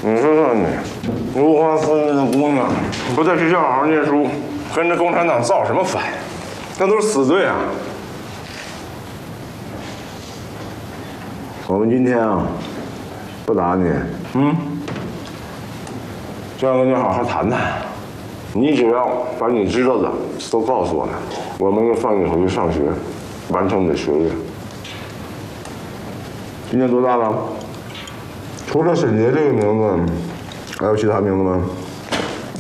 你说说你，如花似玉的姑娘，不在学校好好念书，跟着共产党造什么反？那都是死罪啊！我们今天啊，不打你，就要跟你好好谈谈。你只要把你知道的都告诉我们，我们就放你回去上学，完成你的学业。今年多大了？除了沈杰这个名字，还有其他名字吗？